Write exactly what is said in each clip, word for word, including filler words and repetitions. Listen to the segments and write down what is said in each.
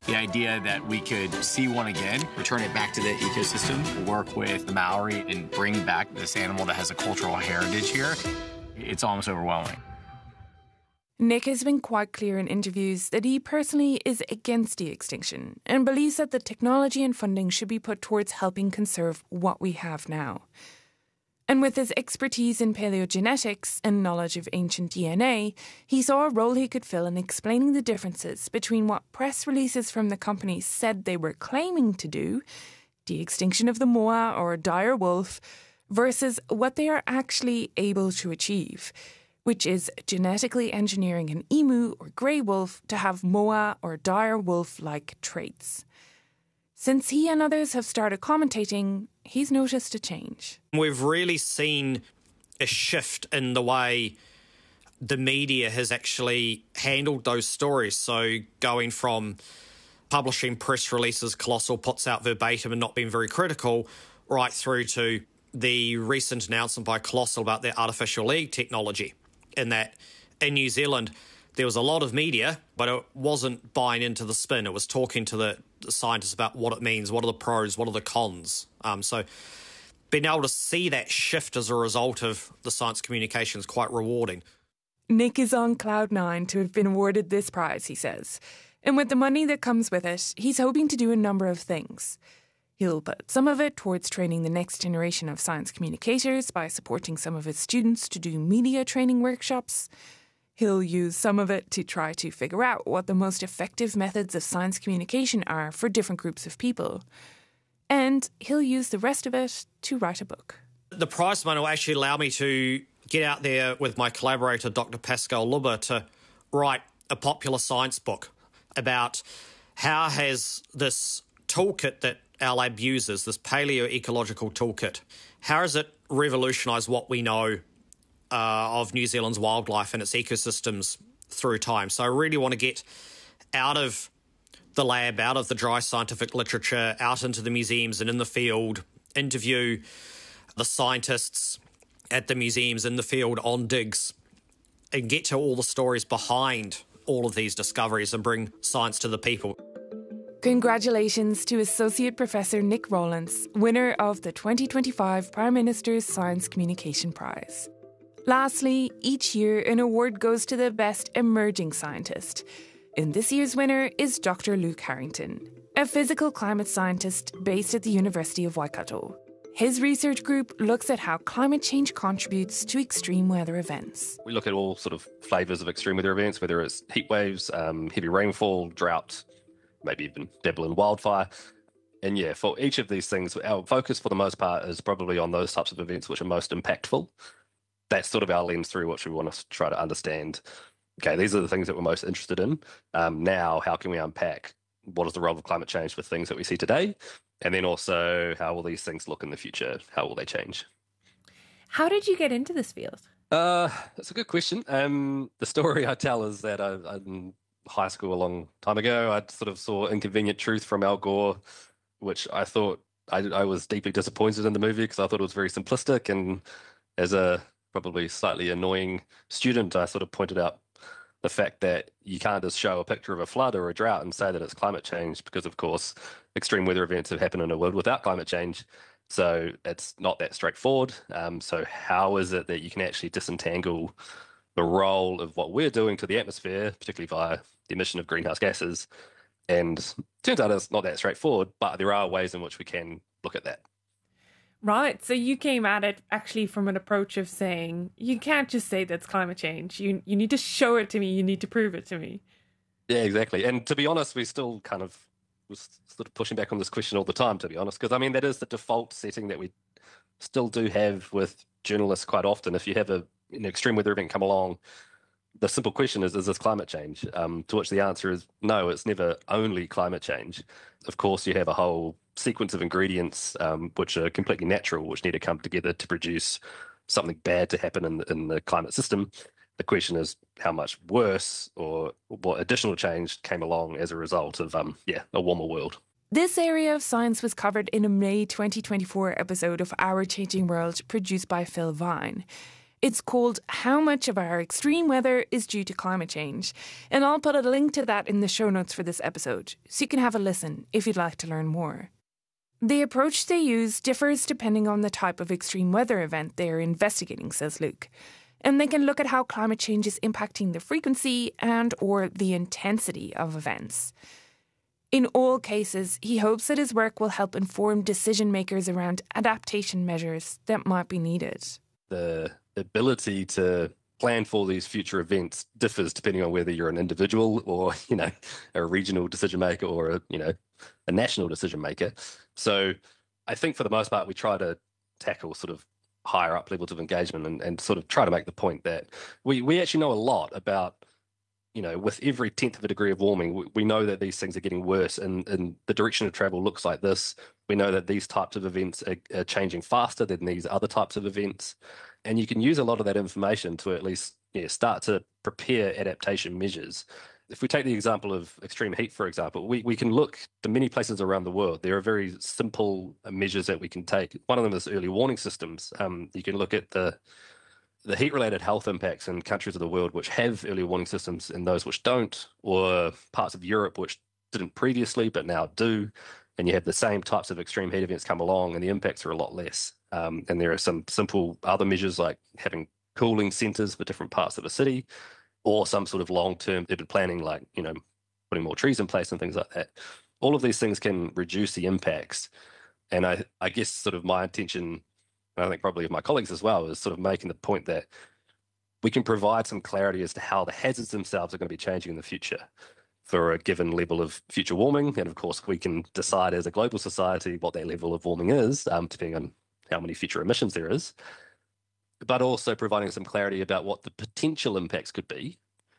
The idea that we could see one again, return it back to the ecosystem, work with the Maori and bring back this animal that has a cultural heritage here, it's almost overwhelming. Nick has been quite clear in interviews that he personally is against de-extinction and believes that the technology and funding should be put towards helping conserve what we have now. And with his expertise in paleogenetics and knowledge of ancient D N A, he saw a role he could fill in explaining the differences between what press releases from the companies said they were claiming to do, de-extinction of the moa or dire wolf, versus what they are actually able to achieve, which is genetically engineering an emu or grey wolf to have moa or dire wolf-like traits. Since he and others have started commentating, he's noticed a change. We've really seen a shift in the way the media has actually handled those stories. So going from publishing press releases, Colossal puts out verbatim and not being very critical, right through to the recent announcement by Colossal about their artificial leg technology. In that in New Zealand, there was a lot of media, but it wasn't buying into the spin. It was talking to the, the scientists about what it means, what are the pros, what are the cons. Um, so being able to see that shift as a result of the science communication is quite rewarding. Nick is on cloud nine to have been awarded this prize, he says. And with the money that comes with it, he's hoping to do a number of things. He'll put some of it towards training the next generation of science communicators by supporting some of his students to do media training workshops. He'll use some of it to try to figure out what the most effective methods of science communication are for different groups of people. And he'll use the rest of it to write a book. The prize money will actually allow me to get out there with my collaborator, Doctor Pascal Lubbe, to write a popular science book about how has this toolkit that our lab uses, this paleo-ecological toolkit, how has it revolutionised what we know uh, of New Zealand's wildlife and its ecosystems through time? So I really want to get out of the lab, out of the dry scientific literature, out into the museums and in the field, interview the scientists at the museums in the field on digs, and get to all the stories behind all of these discoveries and bring science to the people. Congratulations to Associate Professor Nick Rawlins, winner of the twenty twenty-five Prime Minister's Science Communication Prize. Lastly, each year an award goes to the best emerging scientist. And this year's winner is Doctor Luke Harrington, a physical climate scientist based at the University of Waikato. His research group looks at how climate change contributes to extreme weather events. We look at all sort of flavours of extreme weather events, whether it's heat waves, um, heavy rainfall, drought, maybe even dabble in wildfire. And yeah, for each of these things, our focus for the most part is probably on those types of events which are most impactful. That's sort of our lens through which we want to try to understand. Okay, these are the things that we're most interested in. Um, now, how can we unpack what is the role of climate change for things that we see today? And then also, how will these things look in the future? How will they change? How did you get into this field? Uh, that's a good question. Um, the story I tell is that I, I in high school a long time ago, I sort of saw Inconvenient Truth from Al Gore, which I thought I, I was deeply disappointed in the movie because I thought it was very simplistic. And as a probably slightly annoying student, I sort of pointed out the fact that you can't just show a picture of a flood or a drought and say that it's climate change because, of course, extreme weather events have happened in a world without climate change. So it's not that straightforward. Um, so how is it that you can actually disentangle the role of what we're doing to the atmosphere, particularly via the emission of greenhouse gases? And it turns out it's not that straightforward, but there are ways in which we can look at that. Right. So you came at it actually from an approach of saying, you can't just say that's climate change. You you need to show it to me. You need to prove it to me. Yeah, exactly. And to be honest, we still kind of was sort of pushing back on this question all the time, to be honest, because I mean, that is the default setting that we still do have with journalists quite often. If you have a, an extreme weather event come along, the simple question is, is this climate change? Um, to which the answer is no, it's never only climate change. Of course, you have a whole sequence of ingredients um, which are completely natural, which need to come together to produce something bad to happen in the, in the climate system. The question is how much worse or what additional change came along as a result of um, yeah, a warmer world. This area of science was covered in a May twenty twenty-four episode of Our Changing World produced by Phil Vine. It's called How Much of Our Extreme Weather is Due to Climate Change, and I'll put a link to that in the show notes for this episode, so you can have a listen if you'd like to learn more. The approach they use differs depending on the type of extreme weather event they are investigating, says Luke, and they can look at how climate change is impacting the frequency and or the intensity of events. In all cases, he hopes that his work will help inform decision makers around adaptation measures that might be needed. The ability to plan for these future events differs depending on whether you're an individual or, you know, a regional decision maker or a, you know, a national decision maker. So I think for the most part, we try to tackle sort of higher up levels of engagement and, and sort of try to make the point that we, we actually know a lot about, you know, with every tenth of a degree of warming, we, we know that these things are getting worse and, and the direction of travel looks like this. We know that these types of events are, are changing faster than these other types of events. And you can use a lot of that information to at least yeah, start to prepare adaptation measures. If we take the example of extreme heat, for example, we, we can look to many places around the world. There are very simple measures that we can take. One of them is early warning systems. Um, you can look at the the heat-related health impacts in countries of the world which have early warning systems and those which don't, or parts of Europe which didn't previously but now do. And you have the same types of extreme heat events come along and the impacts are a lot less. Um, and there are some simple other measures like having cooling centres for different parts of the city, or some sort of long-term urban planning like, you know, putting more trees in place and things like that. All of these things can reduce the impacts. And I, I guess sort of my intention, and I think probably of my colleagues as well, is sort of making the point that we can provide some clarity as to how the hazards themselves are going to be changing in the future for a given level of future warming. And of course, we can decide as a global society what that level of warming is, um, depending on how many future emissions there is, but also providing some clarity about what the potential impacts could be.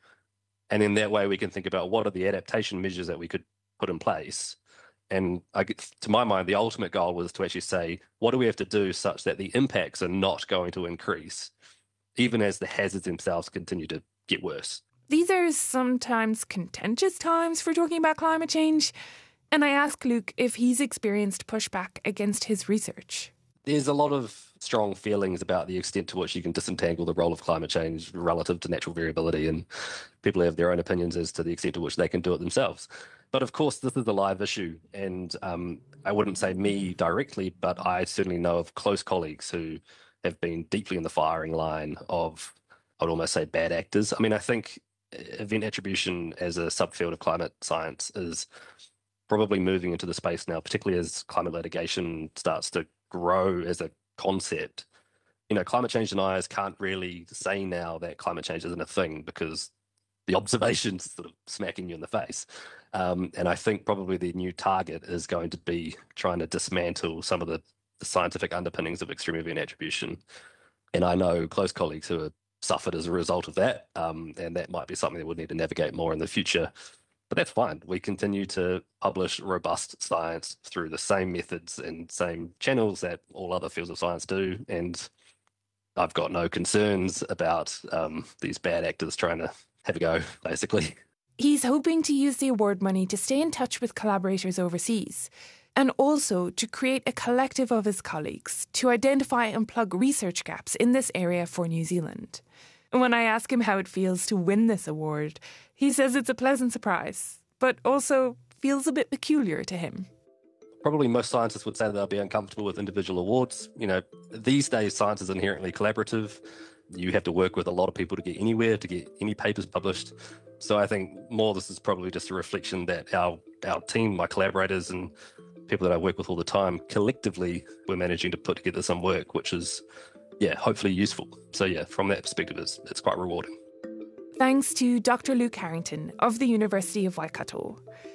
And in that way, we can think about what are the adaptation measures that we could put in place. And I get, to my mind, the ultimate goal was to actually say, what do we have to do such that the impacts are not going to increase, even as the hazards themselves continue to get worse? These are sometimes contentious times for talking about climate change, and I asked Luke if he's experienced pushback against his research. There's a lot of strong feelings about the extent to which you can disentangle the role of climate change relative to natural variability, and people have their own opinions as to the extent to which they can do it themselves. But of course, this is a live issue, and um, I wouldn't say me directly, but I certainly know of close colleagues who have been deeply in the firing line of, I would almost say, bad actors. I mean, I think event attribution as a subfield of climate science is probably moving into the space now, particularly as climate litigation starts to grow as a concept. You know, climate change deniers can't really say now that climate change isn't a thing because the observation's sort of smacking you in the face. Um, and I think probably the new target is going to be trying to dismantle some of the, the scientific underpinnings of extreme event attribution. And I know close colleagues who have suffered as a result of that, um, and that might be something that we'll need to navigate more in the future. But that's fine. We continue to publish robust science through the same methods and same channels that all other fields of science do. And I've got no concerns about um, these bad actors trying to have a go, basically. He's hoping to use the award money to stay in touch with collaborators overseas, and also to create a collective of his colleagues to identify and plug research gaps in this area for New Zealand. When I ask him how it feels to win this award, he says it's a pleasant surprise, but also feels a bit peculiar to him. Probably most scientists would say that they'll be uncomfortable with individual awards. You know, these days science is inherently collaborative. You have to work with a lot of people to get anywhere, to get any papers published. So I think more this is probably just a reflection that our, our team, my collaborators and people that I work with all the time, collectively we're managing to put together some work which is, yeah, hopefully useful. So yeah, from that perspective, it's, it's quite rewarding. Thanks to Doctor Luke Harrington of the University of Waikato.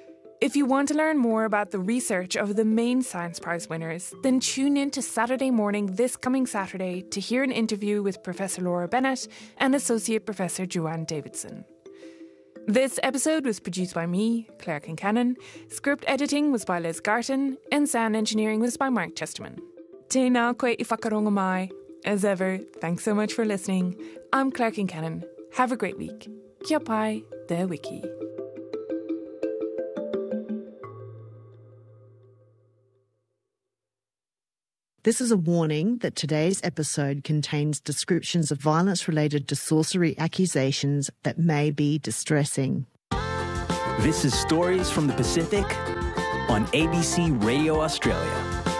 If you want to learn more about the research of the main Science Prize winners, then tune in to Saturday morning this coming Saturday to hear an interview with Professor Laura Bennett and Associate Professor Joanne Davidson. This episode was produced by me, Claire Kincannon, script editing was by Liz Garton, and sound engineering was by Mark Chesterman. Tēnā koe I whakaronga mai. As ever, thanks so much for listening. I'm Claire Kincannon. Have a great week. Kia pai, te wiki. This is a warning that today's episode contains descriptions of violence related to sorcery accusations that may be distressing. This is Stories from the Pacific on A B C Radio Australia.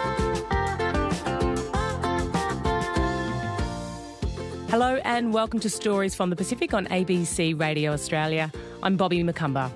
Hello and welcome to Stories from the Pacific on A B C Radio Australia. I'm Bobby McCumber.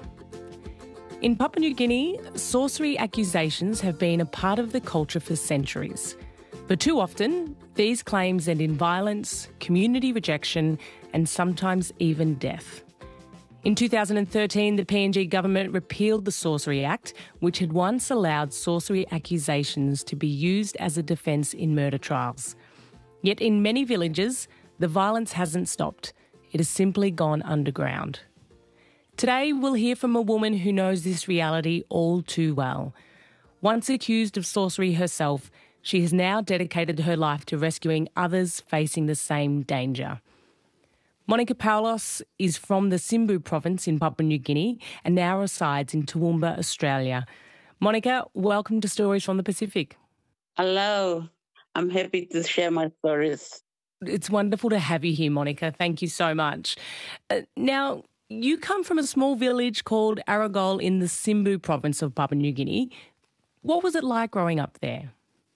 In Papua New Guinea, sorcery accusations have been a part of the culture for centuries. But too often, these claims end in violence, community rejection, and sometimes even death. In two thousand thirteen, the P N G government repealed the Sorcery Act, which had once allowed sorcery accusations to be used as a defence in murder trials. Yet in many villages, the violence hasn't stopped. It has simply gone underground. Today, we'll hear from a woman who knows this reality all too well. Once accused of sorcery herself, she has now dedicated her life to rescuing others facing the same danger. Monica Paulos is from the Simbu province in Papua New Guinea and now resides in Toowoomba, Australia. Monica, welcome to Stories from the Pacific. Hello. I'm happy to share my stories. It's wonderful to have you here, Monica. Thank you so much. Uh, now, you come from a small village called Aragol in the Simbu province of Papua New Guinea. What was it like growing up there?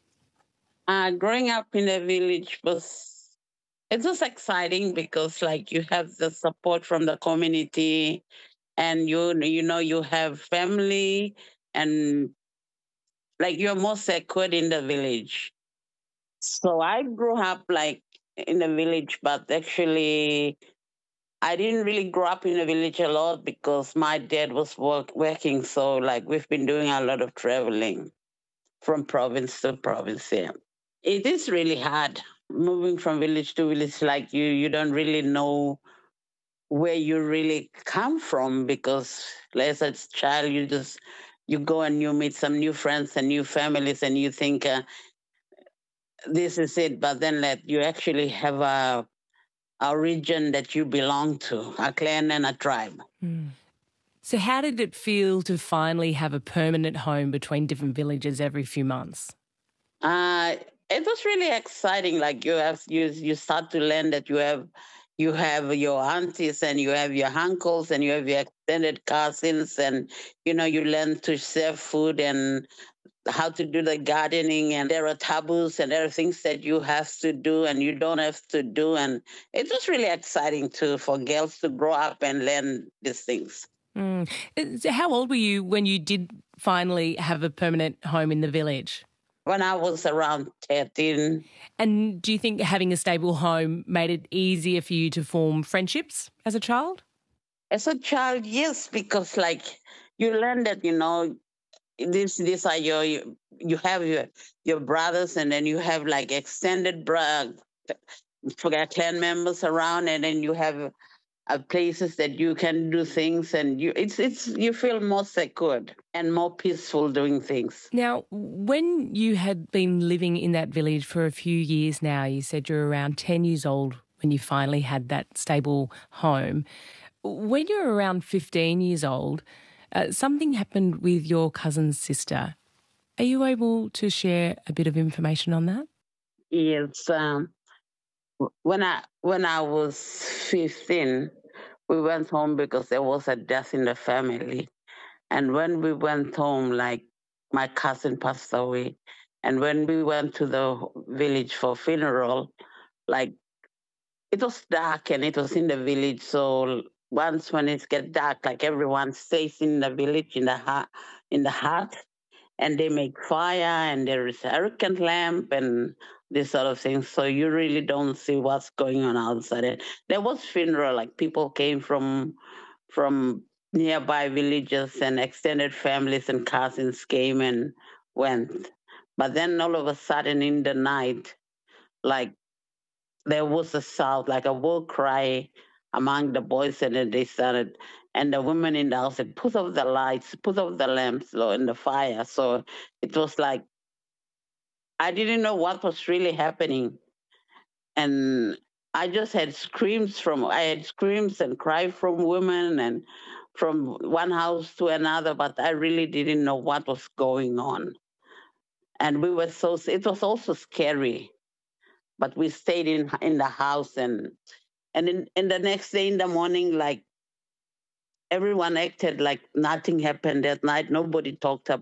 Uh, growing up in a village was, it was exciting because like you have the support from the community and you, you know, you have family and like you're more secure in the village. So I grew up like in the village, but actually I didn't really grow up in the village a lot because my dad was work, working. So like we've been doing a lot of traveling from province to province here. It is really hard moving from village to village. Like you, you don't really know where you really come from because as a child, you just, you go and you meet some new friends and new families and you think uh, this is it. But then like, you actually have a, a region that you belong to, a clan and a tribe. Mm. So how did it feel to finally have a permanent home between different villages every few months? Uh, it was really exciting. Like you have, you you start to learn that you have, you have your aunties and you have your uncles and you have your extended cousins, and you know you learn to serve food and how to do the gardening, and there are taboos and there are things that you have to do and you don't have to do, and it was really exciting to for girls to grow up and learn these things. Mm. So how old were you when you did finally have a permanent home in the village? When I was around thirteen. And do you think having a stable home made it easier for you to form friendships as a child? As a child, yes, because like you learn that, you know, this these are your, you, you have your your brothers and then you have like extended bro- clan members around, and then you have uh, places that you can do things, and you it's it's you feel more secure and more peaceful doing things. Now, when you had been living in that village for a few years now, you said you're around ten years old when you finally had that stable home. When you were around fifteen years old, uh, something happened with your cousin's sister. Are you able to share a bit of information on that? Yes. Um, when I when I was fifteen, we went home because there was a death in the family. And when we went home, like my cousin passed away. And when we went to the village for funeral, like it was dark and it was in the village. So once when it gets dark, like everyone stays in the village in the hut, in the hut, and they make fire and there is a hurricane lamp and this sort of thing. So you really don't see what's going on outside it. There was funeral, like people came from from nearby villages and extended families and cousins came and went. But then all of a sudden in the night, like there was a sound, like a war cry among the boys, and then they started, and the women in the house said, put off the lights, put off the lamps in the fire. So it was like, I didn't know what was really happening. And I just had screams from, I had screams and cry from women and from one house to another, but I really didn't know what was going on. And we were so, it was also scary, but we stayed in in the house. And and in, in the next day in the morning, like everyone acted like nothing happened that night. Nobody talked about